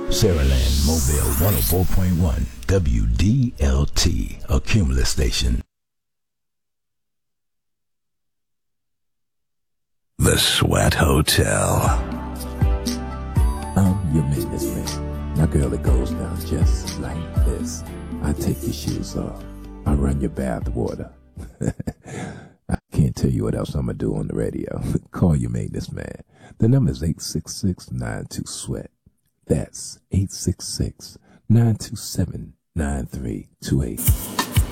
Saraland Mobile 104.1 WDLT, a Cumulus station. The Sweat Hotel. I'm your maintenance man. Now, girl, it goes down just like this. I take your shoes off. I run your bath water. I can't tell you what else I'm going to do on the radio. Call your maintenance man. The number is 866-92-SWEAT. That's 866-927-9328.